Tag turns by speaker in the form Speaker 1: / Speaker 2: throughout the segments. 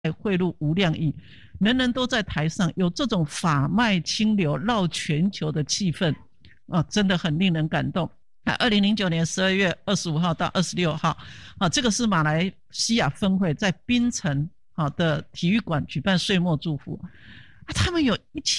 Speaker 1: 贿赂无量亿，人人都在台上，有这种法脉清流绕全球的气氛真的很令人感动。2009年12月25号到26号这个是马来西亚分会在槟城的体育馆举办岁末祝福他们有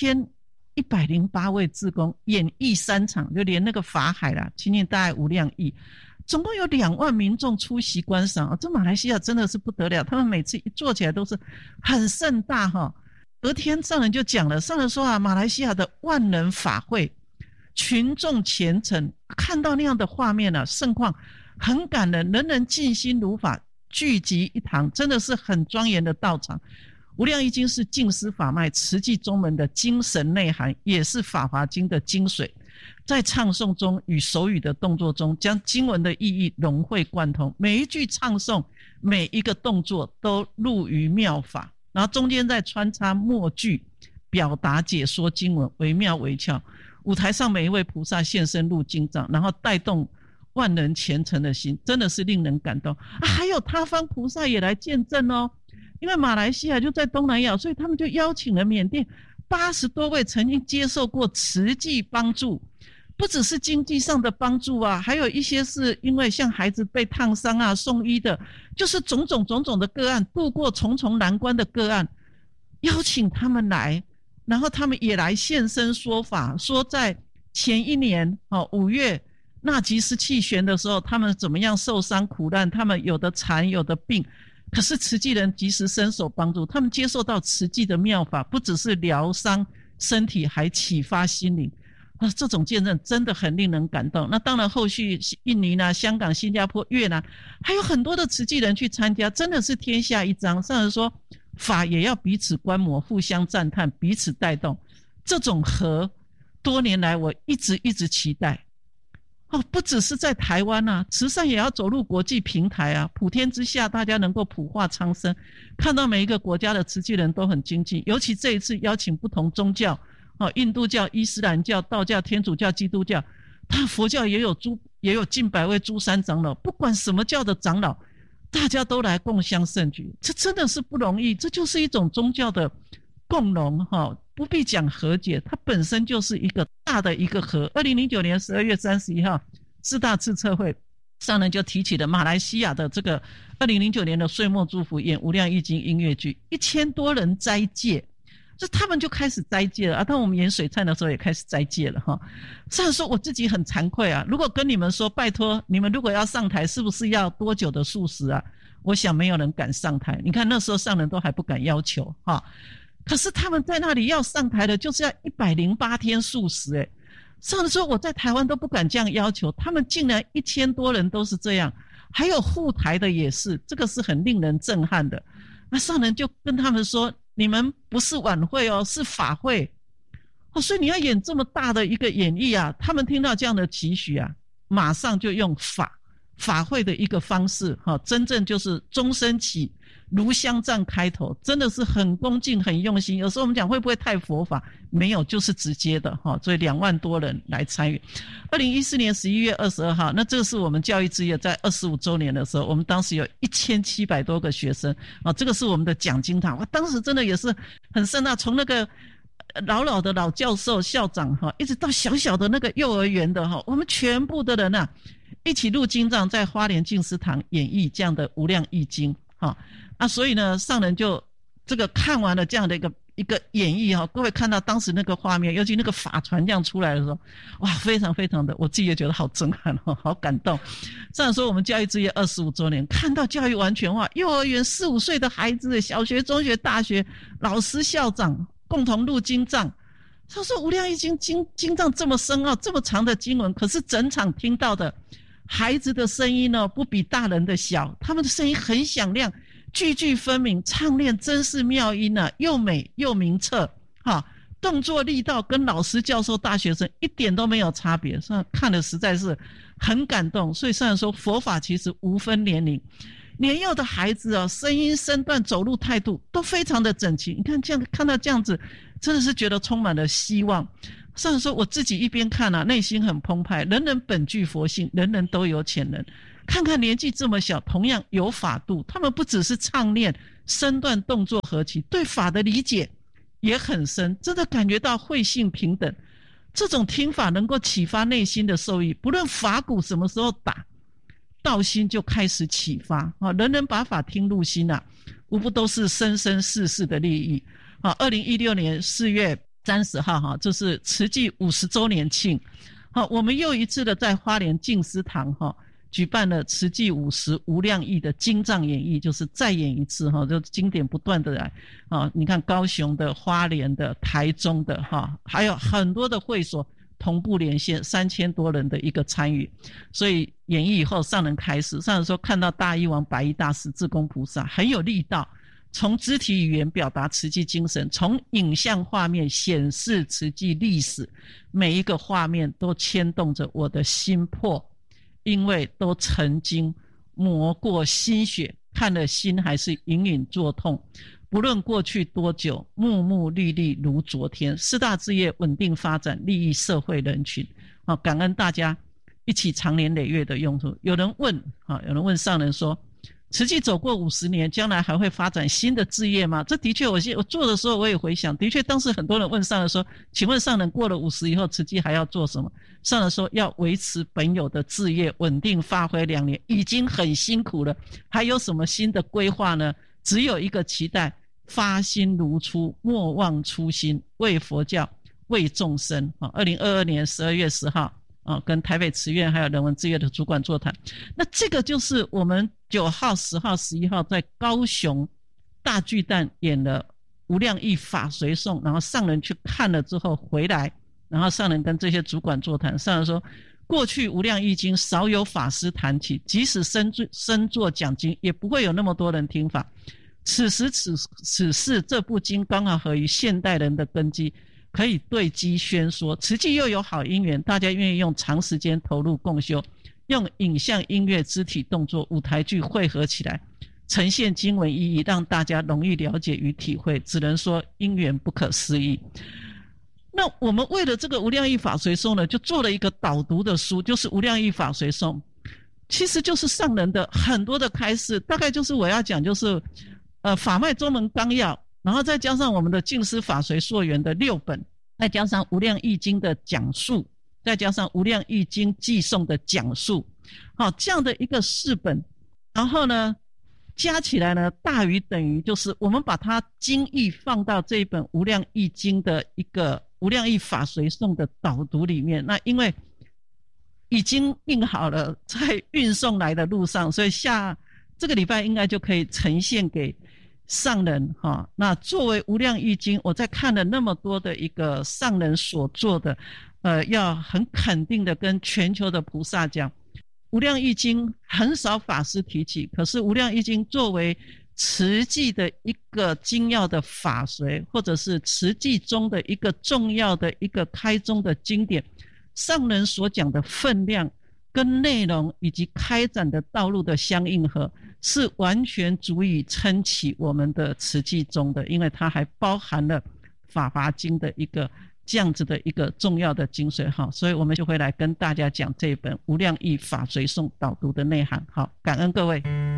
Speaker 1: 1108位志工演绎3场，就连那个法海啦，今年大概无量亿，总共有2万民众出席观赏这马来西亚真的是不得了，他们每次一做起来都是很盛大隔天上人就讲了，上人说马来西亚的万人法会群众虔诚，看到那样的画面盛况很感人，人人尽心如法聚集一堂，真的是很庄严的道场。无量易经是净思法脉慈济宗门的精神内涵，也是法华经的精髓，在唱诵中与手语的动作中将经文的意义融会贯通，每一句唱诵每一个动作都入于妙法，然后中间再穿插默句表达解说经文，惟妙惟肖。舞台上每一位菩萨现身入经藏，然后带动万人虔诚的心，真的是令人感动还有他方菩萨也来见证因为马来西亚就在东南亚，所以他们就邀请了缅甸80多位曾经接受过慈济帮助，不只是经济上的帮助还有一些是因为像孩子被烫伤送医的，就是种种的个案，度过重重难关的个案，邀请他们来，然后他们也来现身说法，说在前一年5月纳吉斯气旋的时候，他们怎么样受伤苦难，他们有的残有的病，可是慈济人及时伸手帮助，他们接受到慈济的妙法，不只是疗伤身体，还启发心灵这种见证真的很令人感动。那当然后续印尼香港、新加坡、越南还有很多的慈济人去参加，真的是天下一张。上人说法也要彼此观摩，互相赞叹，彼此带动，这种和多年来我一直期待不只是在台湾慈善也要走入国际平台普天之下大家能够普化苍生，看到每一个国家的慈济人都很精进，尤其这一次邀请不同宗教印度教、伊斯兰教、道教、天主教、基督教，他佛教也有近100位诸山长老，不管什么教的长老，大家都来共襄盛举，这真的是不容易，这就是一种宗教的共荣不必讲和解，它本身就是一个大的一个和。2009年12月31号4大智策会上人就提起了马来西亚的这个2009年的岁末祝福演无量易经音乐剧，1000多人斋戒，就他们就开始斋戒了当我们演水忏的时候也开始斋戒了上人说我自己很惭愧如果跟你们说拜托你们如果要上台是不是要多久的素食我想没有人敢上台，你看那时候上人都还不敢要求可是他们在那里要上台的就是要108天素食上人说我在台湾都不敢这样要求，他们竟然1000多人都是这样，还有护台的也是，这个是很令人震撼的。那上人就跟他们说你们不是晚会是法会所以你要演这么大的一个演绎他们听到这样的期许马上就用法会的一个方式真正就是终身起炉香赞开头，真的是很恭敬很用心。有时候我们讲会不会太佛法，没有，就是直接的所以2万多人来参与。2014年11月22号那这个是我们教育之夜在25周年的时候，我们当时有1700多个学生这个是我们的讲经堂当时真的也是很盛大，从那个老的老教授校长一直到小的那个幼儿园的我们全部的人一起入经藏，在花莲净思堂演绎这样的无量易经所以呢上人就这个看完了这样的一个演绎各位看到当时那个画面，尤其那个法船这样出来的时候，哇，非常非常的，我自己也觉得好震撼好感动。上人说我们教育之夜25周年，看到教育完全化，幼儿园4、5岁的孩子，小学、中学、大学老师、校长共同入经藏。他说无量易经经藏这么深奥这么长的经文，可是整场听到的孩子的声音不比大人的小，他们的声音很响亮，句句分明，唱练真是妙音又美又明澈动作力道跟老师教授大学生一点都没有差别，看了实在是很感动。所以上人说佛法其实无分年龄，年幼的孩子声音身段走路态度都非常的整齐，你看这样看到这样子真的是觉得充满了希望。上人说我自己一边看内心很澎湃，人人本具佛性，人人都有潜能，看看年纪这么小同样有法度，他们不只是唱念身段动作合齐，对法的理解也很深，真的感觉到慧性平等。这种听法能够启发内心的受益，不论法鼓什么时候打，道心就开始启发啊！人人把法听入心啊，无不都是生生世世的利益啊！2016年4月30号哈，这是慈济50周年庆。好，我们又一次的在花莲静思堂哈举办了慈济50无量义的经藏演绎，就是再演一次哈，就经典不断的来啊！你看高雄的、花莲的、台中的哈，还有很多的会所同步连线，3000多人的一个参与。所以演绎以后，上人开始，上人说看到大医王白衣大师智公菩萨很有力道，从肢体语言表达慈济精神，从影像画面显示慈济历史，每一个画面都牵动着我的心魄，因为都曾经磨过心血，看了心还是隐隐作痛。不论过去多久，目目历历如昨天。四大志业稳定发展，利益社会人群。感恩大家一起长年累月的用处。有人问上人说，慈济走过50年，将来还会发展新的志业吗？这的确我做的时候我也回想，的确当时很多人问上人说，请问上人过了50以后，慈济还要做什么？上人说要维持本有的志业，稳定发挥2年，已经很辛苦了，还有什么新的规划呢？只有一个期待，发心如初，莫忘初心，为佛教，为众生。2022年12月10号跟台北慈院还有人文志业的主管座谈。那这个就是我们9号、10号、11号在高雄大巨蛋演了无量义法随诵，然后上人去看了之后回来，然后上人跟这些主管座谈。上人说，过去无量义经少有法师谈起，即使身作讲经，也不会有那么多人听法。此时此事，这部经刚好合于现代人的根基，可以对机宣说。慈济又有好因缘，大家愿意用长时间投入共修，用影像、音乐、肢体动作、舞台剧汇合起来，呈现经文意义，让大家容易了解与体会，只能说因缘不可思议。那我们为了这个无量义法随诵呢，就做了一个导读的书，就是无量义法随诵，其实就是上人的很多的开示，大概就是我要讲就是法脉宗门纲要，然后再加上我们的净思法随溯源的6本，再加上无量义经的讲述，再加上无量义经寄诵的讲述，好，这样的一个4本，然后呢加起来呢大于等于就是我们把它经义放到这一本无量义经的一个无量义法随诵的导读里面。那因为已经印好了，在运送来的路上，所以这个礼拜应该就可以呈现给上人哈。那作为无量义经，我在看了那么多的一个上人所做的，要很肯定的跟全球的菩萨讲，无量义经很少法师提起，可是无量义经作为慈济的一个精要的法随，或者是慈济中的一个重要的一个开宗的经典，上人所讲的分量跟内容以及开展的道路的相应合，是完全足以撑起我们的慈济宗的，因为它还包含了法华经的一个这样子的一个重要的精髓。好，所以我们就会来跟大家讲这本无量义法随诵导读的内涵。好，感恩各位。